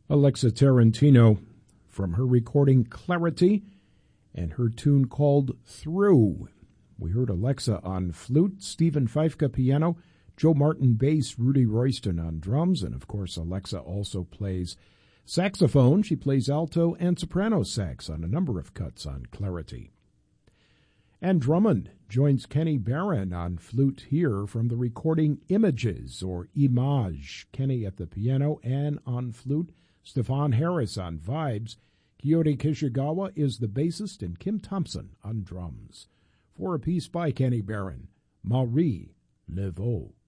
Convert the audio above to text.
Alexa Tarantino from her recording Clarity and her tune called Through. We heard Alexa on flute, Stephen Feifke piano, Joe Martin bass, Rudy Royston on drums, and of course Alexa also plays saxophone. She plays alto and soprano sax on a number of cuts on Clarity. And Drummond joins Kenny Barron on flute here from the recording Images or Image. Kenny at the piano and on flute. Stefan Harris on vibes. Kyoto Kishigawa is the bassist and Kim Thompson on drums. For a piece by Kenny Barron, Marie Laveau.